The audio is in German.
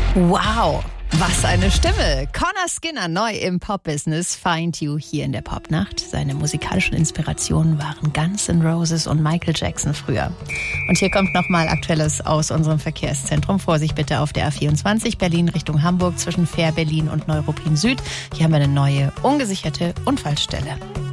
Wow, was eine Stimme. Connor Skinner, neu im Pop-Business, Find You hier in der Popnacht. Seine musikalischen Inspirationen waren Guns N' Roses und Michael Jackson früher. Und hier kommt nochmal Aktuelles aus unserem Verkehrszentrum. Vorsicht bitte auf der A24 Berlin Richtung Hamburg zwischen Fähr Berlin und Neuruppin Süd. Hier haben wir eine neue, ungesicherte Unfallstelle.